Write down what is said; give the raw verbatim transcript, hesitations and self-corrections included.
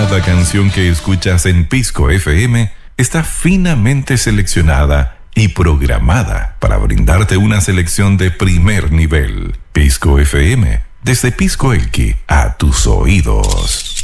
Cada canción que escuchas en Pisco F M está finamente seleccionada y programada para brindarte una selección de primer nivel. Pisco F M, desde Pisco Elqui a tus oídos.